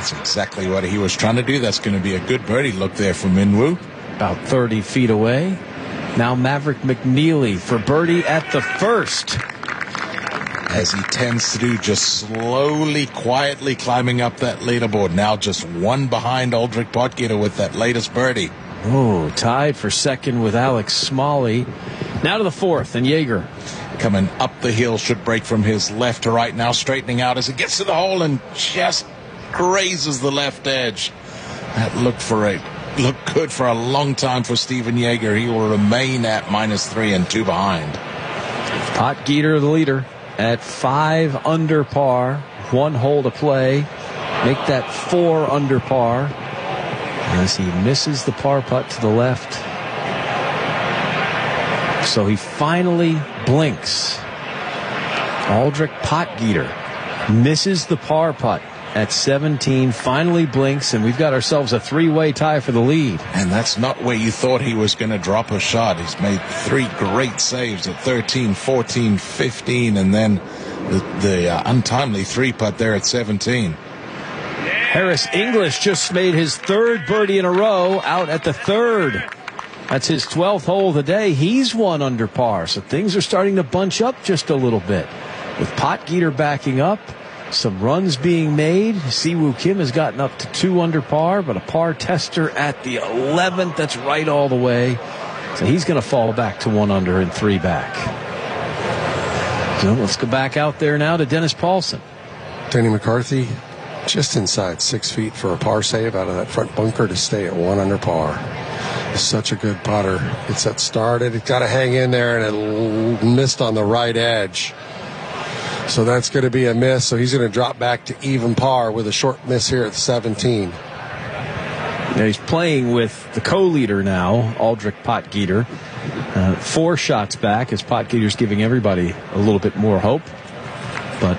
That's exactly what he was trying to do. That's going to be a good birdie look there for Minwoo. About 30 feet away. Now Maverick McNeely for birdie at the first. As he tends to do, just slowly, quietly climbing up that leaderboard. Now just one behind Aldrich Potgieter with that latest birdie. Oh, tied for second with Alex Smalley. Now to the fourth, and Jaeger. Coming up the hill, should break from his left to right. Now straightening out as he gets to the hole and just grazes the left edge. That looked good for a long time for Stephen Jaeger. He will remain at -3 and 2 behind. Potgieter, the leader, at 5 under par. 1 hole to play. Make that 4 under par. As he misses the par putt to the left. So he finally blinks. Aldrich Potgieter misses the par putt at 17, finally blinks, and we've got ourselves a 3-way tie for the lead. And that's not where you thought he was going to drop a shot. He's made 3 great saves at 13, 14, 15, and then the untimely 3-putt there at 17. Harris English just made his 3rd birdie in a row out at the 3rd. That's his 12th hole of the day. He's 1 under par, so things are starting to bunch up just a little bit. With Potgieter backing up, some runs being made. Siwoo Kim has gotten up to 2 under par, but a par tester at the 11th. That's right all the way. So he's going to fall back to 1 under and 3 back. So let's go back out there now to Dennis Paulson. Denny McCarthy just inside 6 feet for a par save out of that front bunker to stay at 1 under par. Such a good putter. Gets that started. It's got to hang in there, and it missed on the right edge. So that's going to be a miss. So he's going to drop back to even par with a short miss here at 17. Now he's playing with the co-leader now, Aldrich Potgieter. 4 shots back as Potgieter's giving everybody a little bit more hope. But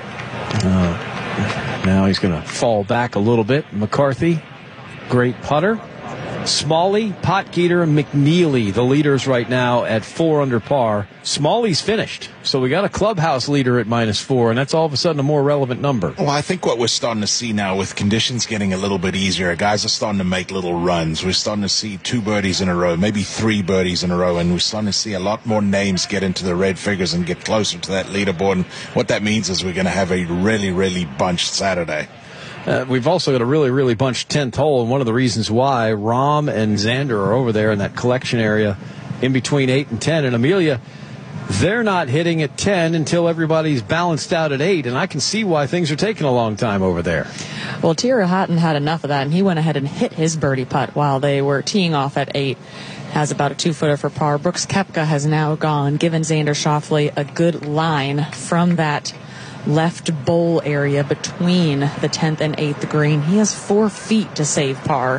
now he's going to fall back a little bit. McCarthy, great putter. Smalley, Potgieter, and McNeely, the leaders right now at 4 under par. Smalley's finished. So we got a clubhouse leader at -4, and that's all of a sudden a more relevant number. Well, I think what we're starting to see now with conditions getting a little bit easier, guys are starting to make little runs. We're starting to see 2 birdies in a row, maybe 3 birdies in a row, and we're starting to see a lot more names get into the red figures and get closer to that leaderboard. And what that means is we're going to have a really, really bunched Saturday. We've also got a really, really bunched 10th hole, and one of the reasons why Rahm and Xander are over there in that collection area in between 8 and 10. And Amelia, they're not hitting at 10 until everybody's balanced out at 8, and I can see why things are taking a long time over there. Well, Tierra Hatton had enough of that, and he went ahead and hit his birdie putt while they were teeing off at 8. Has about a 2-footer for par. Brooks Koepka has now gone, given Xander Schauffele a good line from that left bowl area between the 10th and 8th green. He has 4 feet to save par.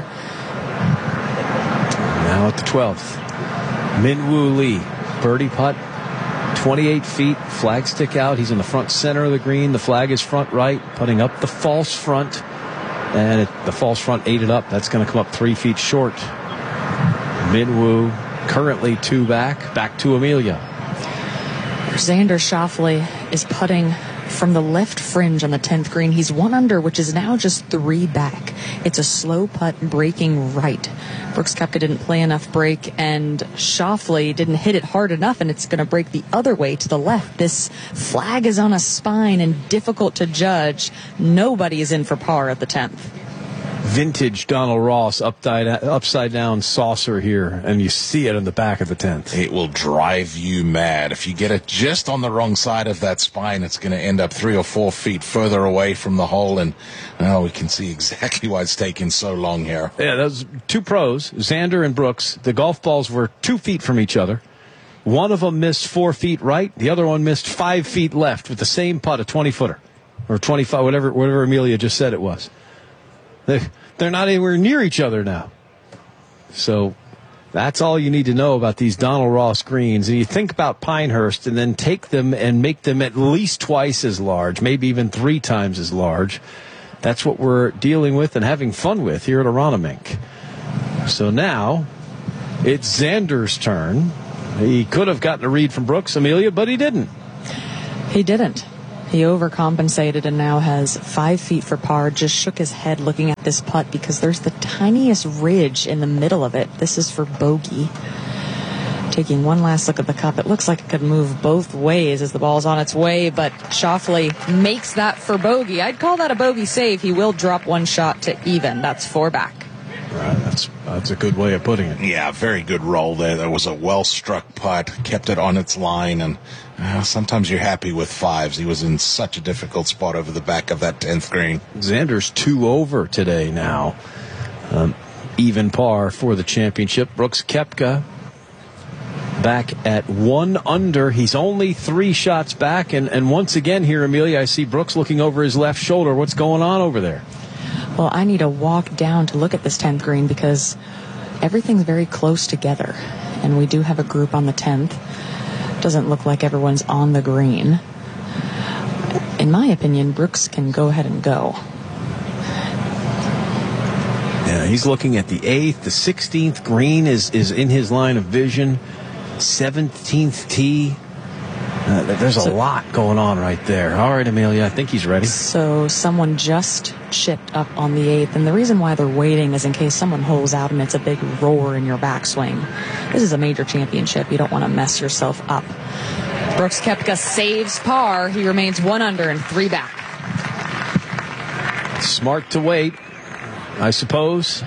Now at the 12th, Minwoo Lee, birdie putt, 28 feet, flag stick out. He's in the front center of the green. The flag is front right, putting up the false front, and the false front ate it up. That's going to come up 3 feet short. Minwoo currently 2 back to Amelia. Xander Schauffele is putting from the left fringe on the 10th green. He's 1 under, which is now just 3 back. It's a slow putt breaking right. Brooks Koepka didn't play enough break, and Schauffele didn't hit it hard enough, and it's going to break the other way to the left. This flag is on a spine and difficult to judge. Nobody is in for par at the 10th. Vintage Donald Ross upside down saucer here, and you see it in the back of the 10th. It will drive you mad. If you get it just on the wrong side of that spine, it's going to end up 3 or 4 feet further away from the hole, and now we can see exactly why it's taking so long here. Yeah, those 2 pros, Xander and Brooks, the golf balls were 2 feet from each other. One of them missed 4 feet right. The other one missed 5 feet left with the same putt, a 20-footer, or 25, whatever Amelia just said it was. They're not anywhere near each other now. So that's all you need to know about these Donald Ross greens. And you think about Pinehurst and then take them and make them at least twice as large, maybe even 3 times as large. That's what we're dealing with and having fun with here at Aronimink. So now it's Xander's turn. He could have gotten a read from Brooks, Amelia, but he didn't. He didn't. He overcompensated and now has 5 feet for par. Just shook his head looking at this putt because there's the tiniest ridge in the middle of it. This is for bogey. Taking one last look at the cup, it looks like it could move both ways as the ball's on its way, but Schauffele makes that for bogey. I'd call that a bogey save. He will drop one shot to even. That's 4 back. That's a good way of putting it. Yeah, very good roll there. That was a well-struck putt, kept it on its line, and sometimes you're happy with 5s. He was in such a difficult spot over the back of that 10th green. Xander's 2 over today now. Even par for the championship. Brooks Koepka back at 1 under. He's only 3 shots back, and once again here, Amelia, I see Brooks looking over his left shoulder. What's going on over there? Well, I need to walk down to look at this 10th green because everything's very close together. And we do have a group on the 10th. Doesn't look like everyone's on the green. In my opinion, Brooks can go ahead and go. Yeah, he's looking at the 8th. The 16th green is in his line of vision. 17th tee. There's a lot going on right there. All right, Amelia, I think he's ready. So someone just chipped up on the 8th, and the reason why they're waiting is in case someone holes out and it's a big roar in your backswing. This is a major championship. You don't want to mess yourself up. Brooks Koepka saves par. He remains 1 under and 3 back. Smart to wait, I suppose.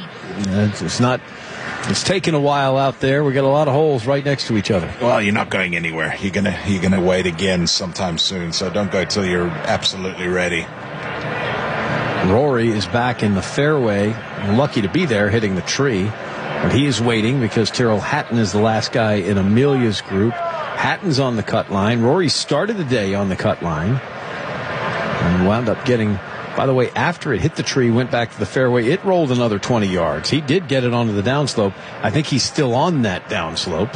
It's taken a while out there. We got a lot of holes right next to each other. Well, you're not going anywhere. You're gonna wait again sometime soon. So don't go till you're absolutely ready. Rory is back in the fairway. Lucky to be there, hitting the tree. But he is waiting because Tyrrell Hatton is the last guy in Amelia's group. Hatton's on the cut line. Rory started the day on the cut line and wound up getting. By the way, after it hit the tree, went back to the fairway, it rolled another 20 yards. He did get it onto the downslope. I think he's still on that downslope.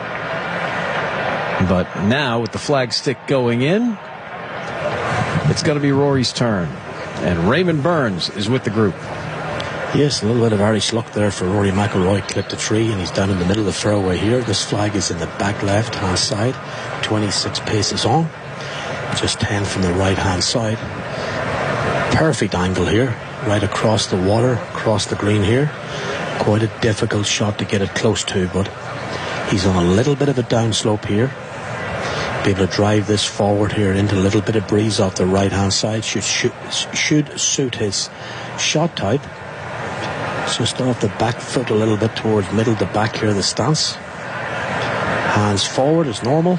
But now, with the flag stick going in, it's going to be Rory's turn. And Raymond Burns is with the group. Yes, a little bit of Irish luck there for Rory McIlroy. Clipped the tree, and he's down in the middle of the fairway here. This flag is in the back left-hand side. 26 paces on. Just 10 from the right-hand side. Perfect angle here, right across the water, across the green here. Quite a difficult shot to get it close to, but he's on a little bit of a downslope here. Be able to drive this forward here into a little bit of breeze off the right hand side. Should suit his shot type. Just off the back foot a little bit towards middle to back here, the stance. Hands forward as normal.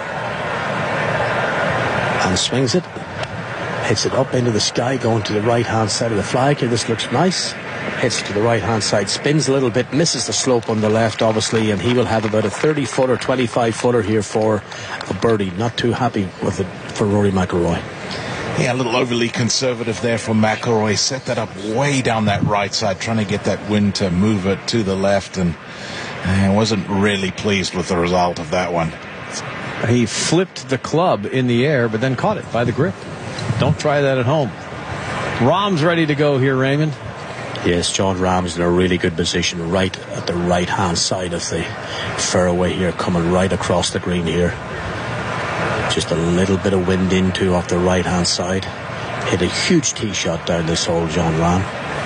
And swings it. Hits it up into the sky, going to the right-hand side of the flag here. This looks nice. Hits it to the right-hand side, spins a little bit, misses the slope on the left, obviously, and he will have about a 30-footer, 25-footer here for a birdie. Not too happy with it for Rory McIlroy. Yeah, a little overly conservative there for McIlroy. Set that up way down that right side, trying to get that wind to move it to the left, and wasn't really pleased with the result of that one. He flipped the club in the air, but then caught it by the grip. Don't try that at home. Rahm's ready to go here, Raymond. Yes, John Rahm's in a really good position right at the right-hand side of the fairway here, coming right across the green here. Just a little bit of wind into off the right-hand side. Hit a huge tee shot down this hole, John Rahm.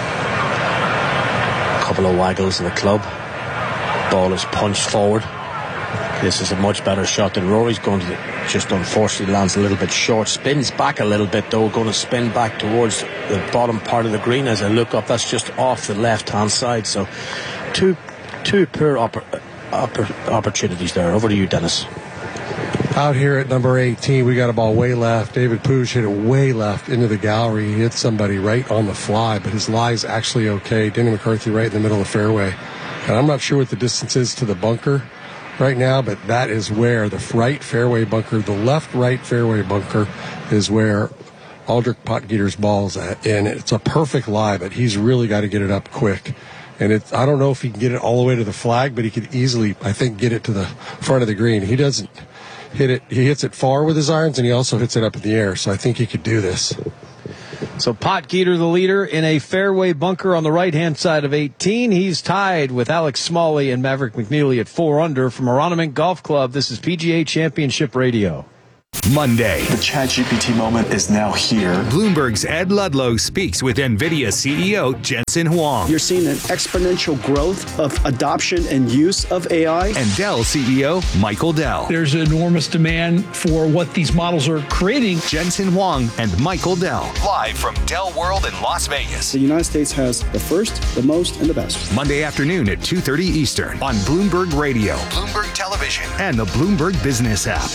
A couple of waggles of the club. Ball is punched forward. This is a much better shot than Rory's going to. Just unfortunately lands a little bit short. Spins back a little bit though. Going to spin back towards the bottom part of the green as I look up. That's just off the left-hand side. So two poor opportunities there. Over to you, Dennis. Out here at number 18, we got a ball way left. David Puig hit it way left into the gallery. He hit somebody right on the fly, but his lie is actually okay. Denny McCarthy right in the middle of the fairway. And I'm not sure what the distance is to the bunker right now, but that is where the right fairway bunker, the left-right fairway bunker is where Aldrich Potgieter's ball's at. And it's a perfect lie, but he's really got to get it up quick. And I don't know if he can get it all the way to the flag, but he could easily, I think, get it to the front of the green. He doesn't hit it. He hits it far with his irons, and he also hits it up in the air. So I think he could do this. So Potgieter, the leader, in a fairway bunker on the right-hand side of 18. He's tied with Alex Smalley and Maverick McNeely at 4 under. From Aronimink Golf Club, this is PGA Championship Radio. Monday. The ChatGPT moment is now here. Bloomberg's Ed Ludlow speaks with NVIDIA CEO Jensen Huang. You're seeing an exponential growth of adoption and use of AI. And Dell CEO Michael Dell. There's enormous demand for what these models are creating. Jensen Huang and Michael Dell. Live from Dell World in Las Vegas. The United States has the first, the most, and the best. Monday afternoon at 2:30 Eastern on Bloomberg Radio, Bloomberg Television, and the Bloomberg Business app.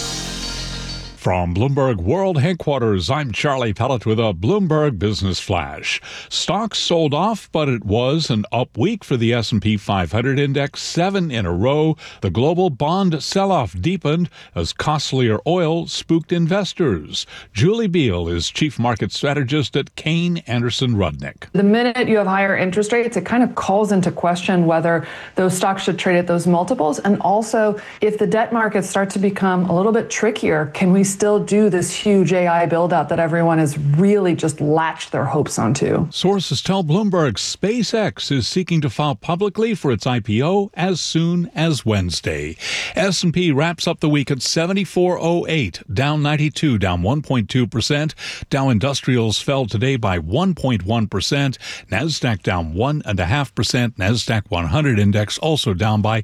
From Bloomberg World Headquarters, I'm Charlie Pellet with a Bloomberg Business Flash. Stocks sold off, but it was an up week for the S&P 500 index, 7 in a row. The global bond sell-off deepened as costlier oil spooked investors. Julie Beal is chief market strategist at Kayne Anderson Rudnick. The minute you have higher interest rates, it kind of calls into question whether those stocks should trade at those multiples. And also, if the debt markets start to become a little bit trickier, can we still do this huge AI build out that everyone has really just latched their hopes onto? Sources tell Bloomberg SpaceX is seeking to file publicly for its IPO as soon as Wednesday. S&P wraps up the week at 7408, down 92, down 1.2%. Dow Industrials fell today by 1.1%. Nasdaq down 1.5%. Nasdaq 100 index also down by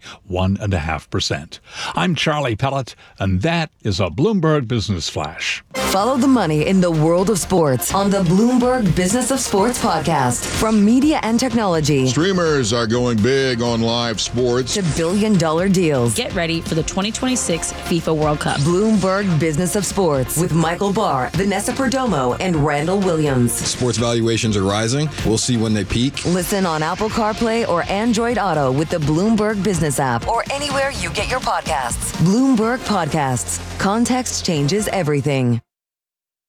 1.5%. I'm Charlie Pellet, and that is a Bloomberg Business Flash. Follow the money in the world of sports on the Bloomberg Business of Sports podcast. From media and technology, streamers are going big on live sports, to billion-dollar deals. Get ready for the 2026 FIFA World Cup. Bloomberg Business of Sports with Michael Barr, Vanessa Perdomo, and Randall Williams. Sports valuations are rising. We'll see when they peak. Listen on Apple CarPlay or Android Auto with the Bloomberg Business app or anywhere you get your podcasts. Bloomberg Podcasts. Context changes everything.